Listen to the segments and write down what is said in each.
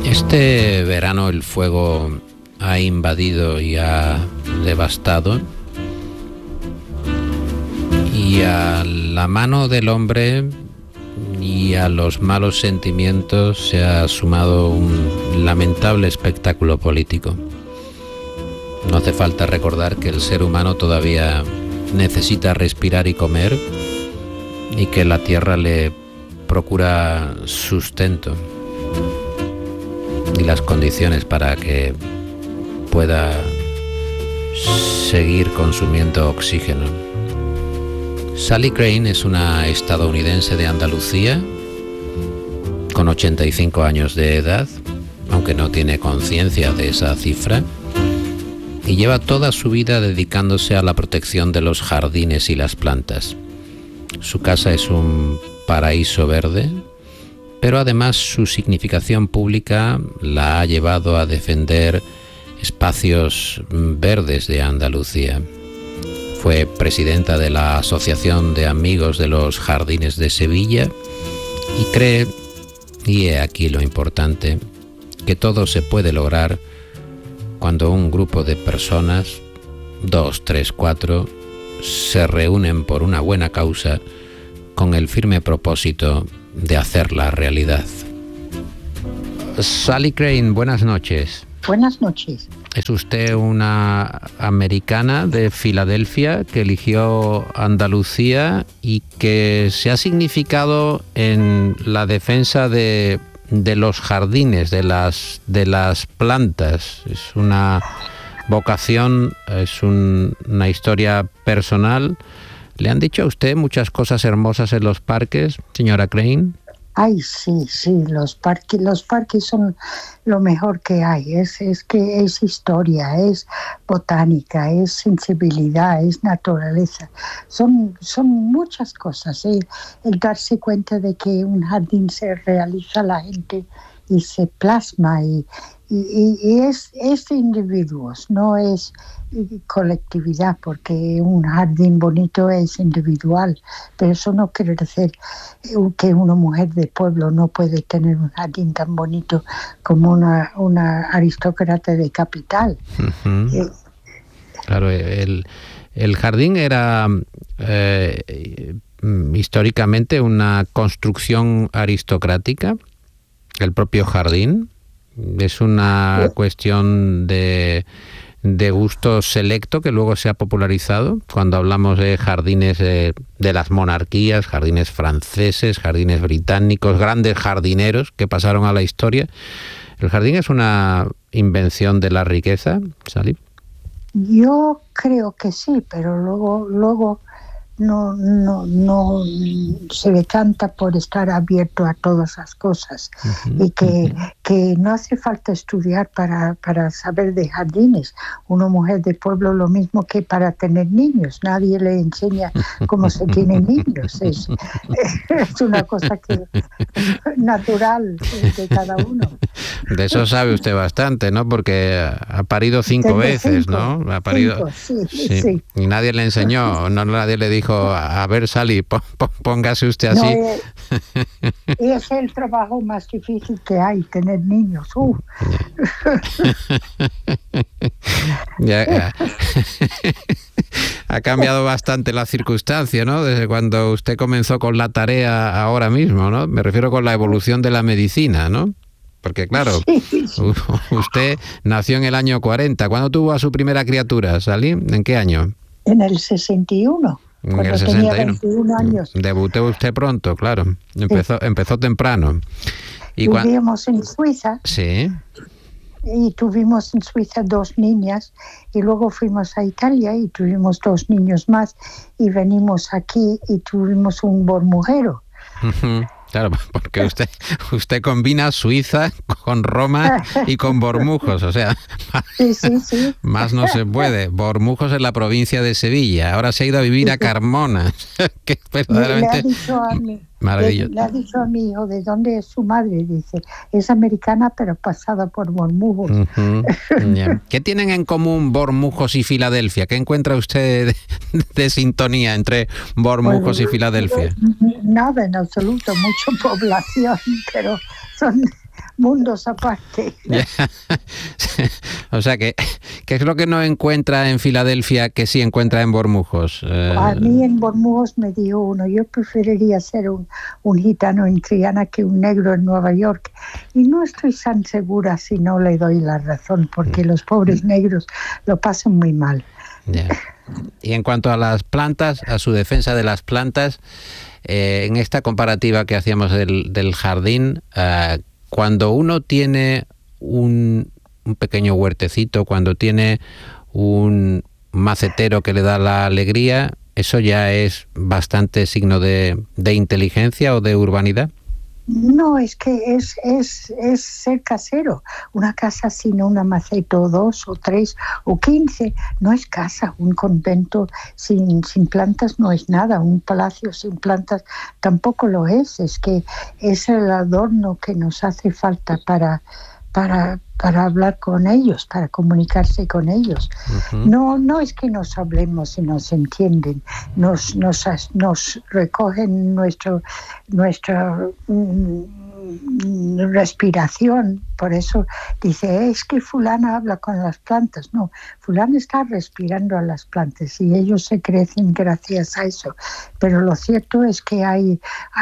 Este verano el fuego ha invadido y ha devastado, y a la mano del hombre y a los malos sentimientos se ha sumado un lamentable espectáculo político. No hace falta recordar que el ser humano todavía necesita respirar y comer, y que la tierra le procura sustento y las condiciones para que pueda seguir consumiendo oxígeno. Sally Crane es una estadounidense de Andalucía con 85 años de edad, aunque no tiene conciencia de esa cifra, y lleva toda su vida dedicándose a la protección de los jardines y las plantas. Su casa es un paraíso verde, pero además su significación pública la ha llevado a defender espacios verdes de Andalucía. Fue presidenta de la Asociación de Amigos de los Jardines de Sevilla y cree, y he aquí lo importante, que todo se puede lograr cuando un grupo de personas, 2, 3, 4, se reúnen por una buena causa con el firme propósito de hacerla realidad. Sally Crane, buenas noches. Buenas noches. Es usted una americana de Filadelfia que eligió Andalucía y que se ha significado en la defensa de los jardines, de las plantas. Es una vocación, es una historia personal. ¿Le han dicho a usted muchas cosas hermosas en los parques, señora Crane? Ay, sí, los parques son lo mejor que hay. Es que es historia, es botánica, es sensibilidad, es naturaleza. Son muchas cosas. El darse cuenta de que un jardín se realiza la gente y se plasma y es de individuos, no es colectividad, porque un jardín bonito es individual, pero eso no quiere decir que una mujer de pueblo no puede tener un jardín tan bonito como una aristócrata de capital. Uh-huh. Claro, el jardín era históricamente una construcción aristocrática, el propio jardín. Es una cuestión de gusto selecto que luego se ha popularizado. Cuando hablamos de jardines de las monarquías, jardines franceses, jardines británicos, grandes jardineros que pasaron a la historia, ¿el jardín es una invención de la riqueza, Sally? Yo creo que sí, pero luego no se decanta por estar abierto a todas las cosas. Uh-huh. Y que no hace falta estudiar para saber de jardines. Una mujer de pueblo lo mismo que para tener niños. Nadie le enseña cómo se tienen niños. Es una cosa que natural de cada uno. De eso sabe usted bastante, ¿no? Porque ha parido 5 veces, ¿no? Ha parido. Sí. Y nadie le enseñó, nadie le dijo: a ver, Sally, póngase usted así. No, es el trabajo más difícil que hay, tener niños. Ya. Ha cambiado bastante la circunstancia, ¿no? Desde cuando usted comenzó con la tarea ahora mismo, ¿no? Me refiero con la evolución de la medicina, ¿no? Porque claro, sí. Usted nació en el año 40. ¿Cuándo tuvo a su primera criatura, Sally? ¿En qué año? En el 61. En el 61. Tenía 21 años. Debutó usted pronto, claro. Empezó temprano. Vivíamos en Suiza. Sí. Y tuvimos en Suiza 2 niñas y luego fuimos a Italia y tuvimos 2 niños más y venimos aquí y tuvimos un bormujero. Claro, porque usted combina Suiza con Roma y con Bormujos, o sea, sí. Más no se puede. Bormujos en la provincia de Sevilla, ahora se ha ido a vivir a Carmona, que es verdaderamente maravilloso. Le ha dicho a mi hijo de dónde es su madre, dice, es americana pero pasada por Bormujos. Uh-huh. Yeah. ¿Qué tienen en común Bormujos y Filadelfia? ¿Qué encuentra usted de sintonía entre Bormujos y Filadelfia? Nada en absoluto, mucha población, pero mundos aparte. O sea, ¿qué es lo que no encuentra en Filadelfia que sí encuentra en Bormujos? A mí en Bormujos me dijo uno, yo preferiría ser un gitano en Triana que un negro en Nueva York. Y no estoy tan segura si no le doy la razón, porque los pobres negros lo pasan muy mal. Yeah. Y en cuanto a las plantas, a su defensa de las plantas, en esta comparativa que hacíamos del jardín, cuando uno tiene un pequeño huertecito, cuando tiene un macetero que le da la alegría, ¿eso ya es bastante signo de inteligencia o de urbanidad? No, es que es ser casero. Una casa sin una maceta o 2 o 3 o 15 no es casa. Un convento sin plantas no es nada. Un palacio sin plantas tampoco lo es. Es que es el adorno que nos hace falta para hablar con ellos, para comunicarse con ellos. Uh-huh. No es que nos hablemos y nos entienden, nos recogen nuestra respiración. Por eso dice, es que fulana habla con las plantas. No, fulana está respirando a las plantas y ellos se crecen gracias a eso. Pero lo cierto es que hay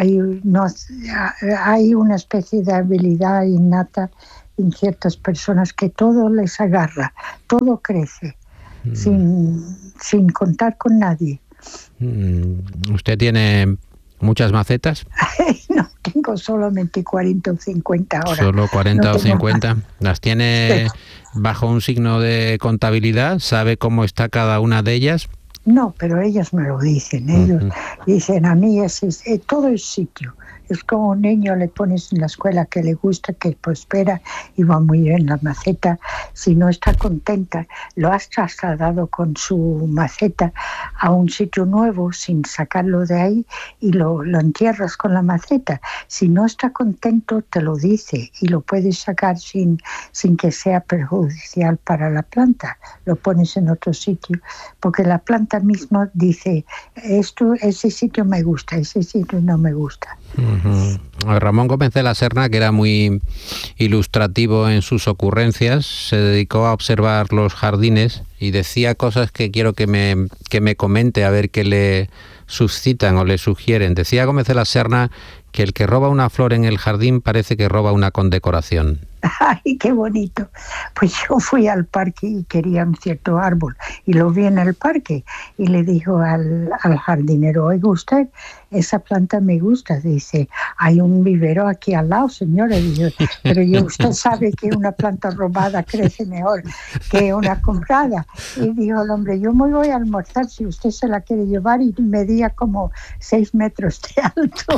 una especie de habilidad innata en ciertas personas que todo les agarra, todo crece, sin contar con nadie. ¿Usted tiene muchas macetas? No, tengo solamente 40 o 50 ahora. ¿Solo 40 no o 50? Más. ¿Las tiene bajo un signo de contabilidad? ¿Sabe cómo está cada una de ellas? No, pero ellas me lo dicen. Ellos dicen, a mí todo es sitio. Es como un niño le pones en la escuela que le gusta, que prospera y va muy bien la maceta. Si no está contenta, lo has trasladado con su maceta a un sitio nuevo sin sacarlo de ahí y lo entierras con la maceta. Si no está contento, te lo dice y lo puedes sacar sin que sea perjudicial para la planta. Lo pones en otro sitio, porque la planta misma dice, ese sitio me gusta, ese sitio no me gusta. Uh-huh. Ramón Gómez de la Serna, que era muy ilustrativo en sus ocurrencias, se dedicó a observar los jardines y decía cosas que quiero que me comente a ver qué le suscitan o le sugieren. Decía Gómez de la Serna que el que roba una flor en el jardín parece que roba una condecoración. ¡Ay, qué bonito! Pues yo fui al parque y quería un cierto árbol y lo vi en el parque y le dijo al jardinero, oiga usted, esa planta me gusta. Dice, hay un vivero aquí al lado, señora. Dice, pero usted sabe que una planta robada crece mejor que una comprada. Y dijo el hombre, yo me voy a almorzar si usted se la quiere llevar, y medía como 6 metros de alto.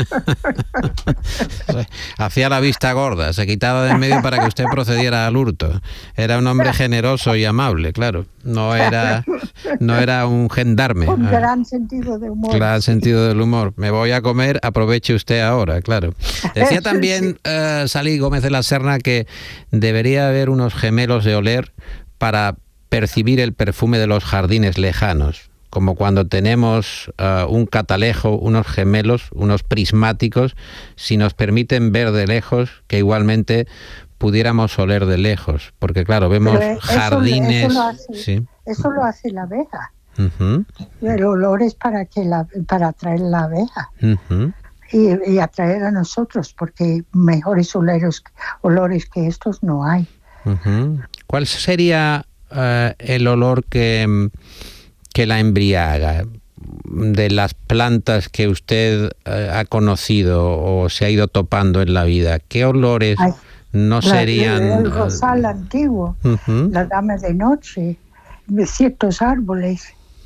Hacía la vista gorda, se quitaba de en medio para que usted procediera al hurto. Era un hombre generoso y amable, claro. No era un gendarme. Con gran sentido de humor. Gran sentido del humor. Me voy a comer, aproveche usted ahora, claro. Decía también Salí Gómez de la Serna que debería haber unos gemelos de oler para percibir el perfume de los jardines lejanos. Como cuando tenemos un catalejo, unos gemelos, unos prismáticos, si nos permiten ver de lejos, que igualmente pudiéramos oler de lejos. Porque claro, vemos jardines... Eso lo hace la abeja. Uh-huh. El olor es para atraer la abeja. Uh-huh. Y atraer a nosotros, porque mejores olores que estos no hay. Uh-huh. ¿Cuál sería el olor que la embriaga de las plantas que usted ha conocido o se ha ido topando en la vida? ¿Qué olores serían? El rosal antiguo, uh-huh. La dama de noche, de ciertos árboles.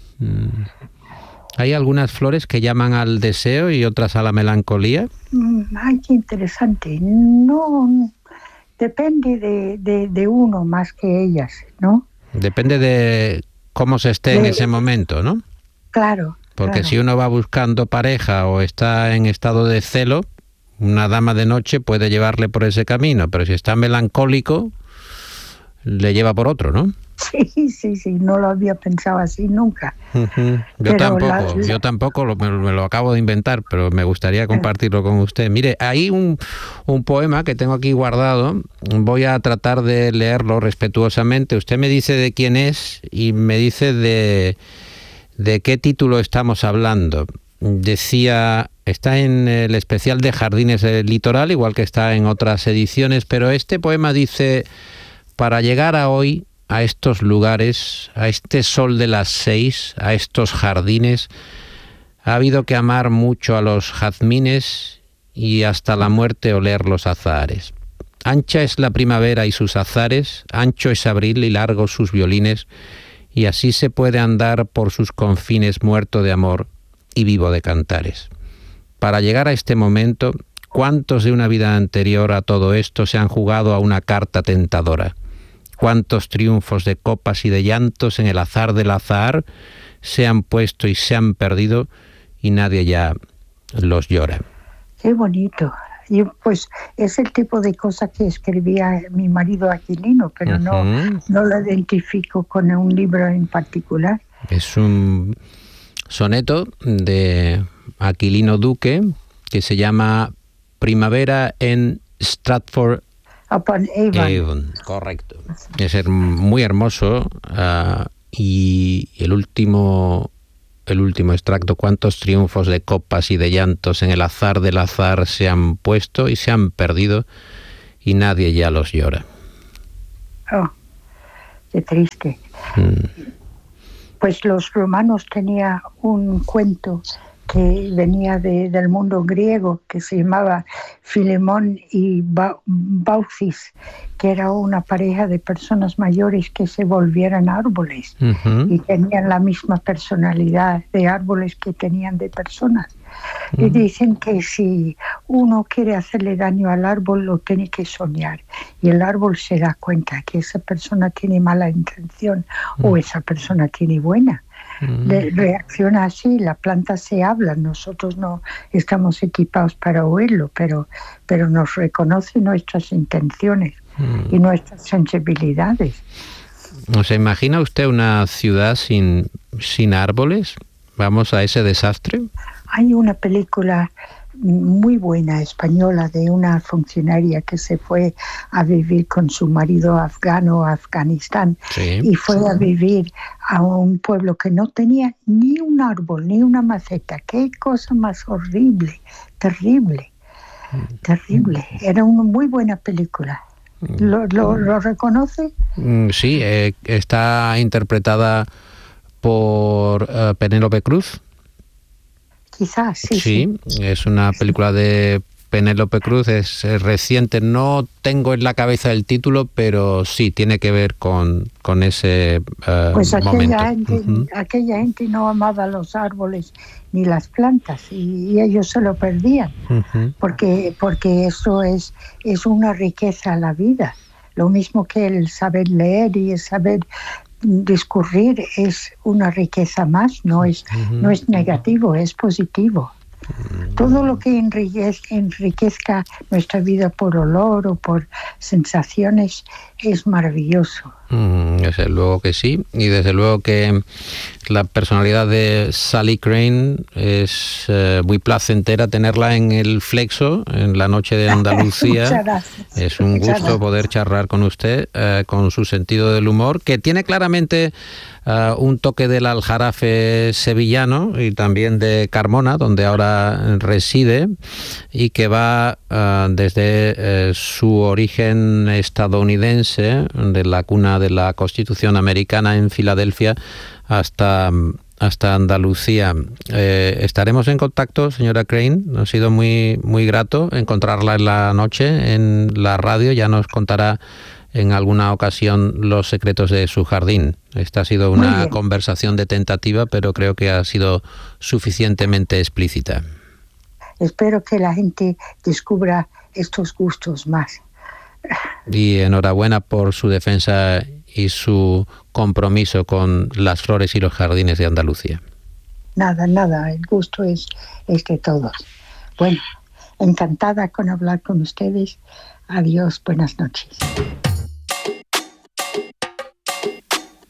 ¿Hay algunas flores que llaman al deseo y otras a la melancolía? Ay, qué interesante. No, depende de uno más que ellas, ¿no? Depende de cómo se esté en ese momento, ¿no? Claro. Porque claro. Si uno va buscando pareja o está en estado de celo, una dama de noche puede llevarle por ese camino, pero si está melancólico, le lleva por otro, ¿no? Sí, no lo había pensado así nunca. Yo tampoco me lo acabo de inventar, pero me gustaría compartirlo con usted. Mire, hay un poema que tengo aquí guardado, voy a tratar de leerlo respetuosamente. Usted me dice de quién es y me dice de qué título estamos hablando. Decía, está en el especial de Jardines del Litoral, igual que está en otras ediciones, pero este poema dice: para llegar a hoy, a estos lugares, a este sol de las 6, a estos jardines, ha habido que amar mucho a los jazmines y hasta la muerte oler los azahares. Ancha es la primavera y sus azares, ancho es abril y largos sus violines, y así se puede andar por sus confines muerto de amor y vivo de cantares. Para llegar a este momento, ¿cuántos de una vida anterior a todo esto se han jugado a una carta tentadora? ¿Cuántos triunfos de copas y de llantos en el azar del azahar se han puesto y se han perdido y nadie ya los llora? Qué bonito. Y pues es el tipo de cosa que escribía mi marido Aquilino, pero no lo identifico con un libro en particular. Es un soneto de Aquilino Duque que se llama Primavera en Stratford upon Avon. Correcto. Es muy hermoso, y el último extracto: cuántos triunfos de copas y de llantos en el azar del azar se han puesto y se han perdido y nadie ya los llora. Oh, qué triste. Pues los romanos tenían un cuento que venía del mundo griego, que se llamaba Filemón y Baucis, que era una pareja de personas mayores que se volvieran árboles y tenían la misma personalidad de árboles que tenían de personas. Y dicen que si uno quiere hacerle daño al árbol, lo tiene que soñar, y el árbol se da cuenta que esa persona tiene mala intención o esa persona tiene buena. Reacciona así, la planta se habla, nosotros no estamos equipados para oírlo, pero nos reconoce nuestras intenciones y nuestras sensibilidades. ¿Se imagina usted una ciudad sin árboles? ¿Vamos a ese desastre? Hay una película muy buena española de una funcionaria que se fue a vivir con su marido afgano a Afganistán, y fue a vivir a un pueblo que no tenía ni un árbol, ni una maceta. Qué cosa más horrible, terrible. Era una muy buena película. ¿Lo reconoce? Sí, está interpretada por Penélope Cruz. Quizás, sí. Es una película de Penélope Cruz, es reciente, no tengo en la cabeza el título, pero sí, tiene que ver con ese pues momento. Aquella gente no amaba los árboles ni las plantas, y ellos se lo perdían, porque eso es una riqueza a la vida. Lo mismo que el saber leer y el saber discurrir es una riqueza más, no es negativo, es positivo. Todo lo que enriquezca nuestra vida por olor o por sensaciones es maravilloso. Desde luego que sí, y desde luego que la personalidad de Sally Crane es muy placentera tenerla en el Flexo en la noche de Andalucía. Es un gusto poder charlar con usted, con su sentido del humor, que tiene claramente un toque del aljarafe sevillano y también de Carmona, donde ahora reside, y que va desde su origen estadounidense, de la cuna de la Constitución americana en Filadelfia, hasta Andalucía. Estaremos en contacto, señora Crane. Ha sido muy, muy grato encontrarla en la noche en la radio. Ya nos contará en alguna ocasión los secretos de su jardín. Esta ha sido una conversación de tentativa, pero creo que ha sido suficientemente explícita. Espero que la gente descubra estos gustos más. Y enhorabuena por su defensa y su compromiso con las flores y los jardines de Andalucía. Nada, el gusto es de todos. Bueno, encantada con hablar con ustedes. Adiós, buenas noches.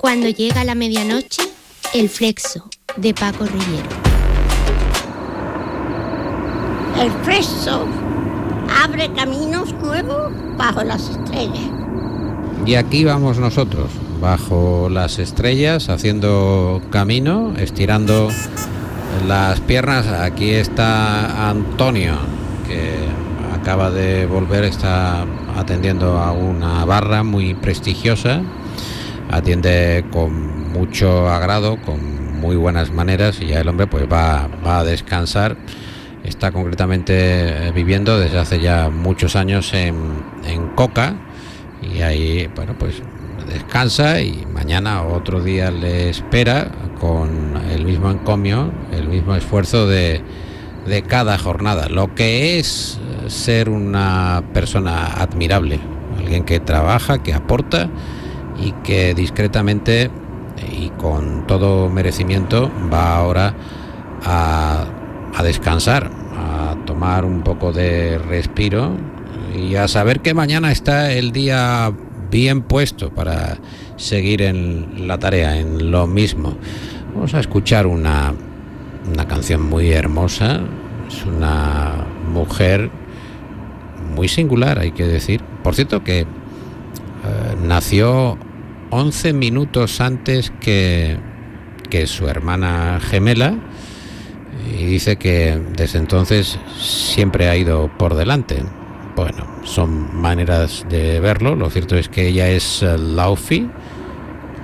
Cuando llega la medianoche, el Flexo, de Paco Reyero. El Flexo abre caminos nuevos bajo las estrellas. Y aquí vamos nosotros, bajo las estrellas, haciendo camino, estirando las piernas. Aquí está Antonio, que acaba de volver, está atendiendo a una barra muy prestigiosa, atiende con mucho agrado, con muy buenas maneras, y ya el hombre pues va a descansar. Está concretamente viviendo desde hace ya muchos años en Coca, y ahí, bueno, pues descansa, y mañana otro día le espera con el mismo encomio, el mismo esfuerzo de cada jornada. Lo que es ser una persona admirable, alguien que trabaja, que aporta y que discretamente y con todo merecimiento va ahora a descansar, a tomar un poco de respiro y a saber que mañana está el día bien puesto para seguir en la tarea, en lo mismo. Vamos a escuchar una canción muy hermosa. Es una mujer muy singular, hay que decir. Por cierto, que nació 11 minutos antes que su hermana gemela, y dice que desde entonces siempre ha ido por delante. Bueno, son maneras de verlo. Lo cierto es que ella es Laufey,